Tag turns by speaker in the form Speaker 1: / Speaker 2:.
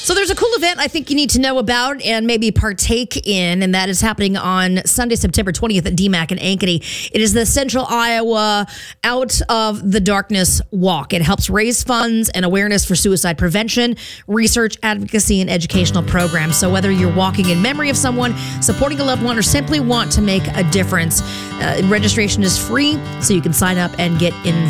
Speaker 1: So there's a cool event I think you need to know about and maybe partake in, and that is happening on Sunday, September 20th at DMAC in Ankeny. It is the Central Iowa Out of the Darkness Walk. It helps raise funds and awareness for suicide prevention, research, advocacy, and educational programs. So whether you're walking in memory of someone, supporting a loved one, or simply want to make a difference, registration is free, so you can sign up and get involved.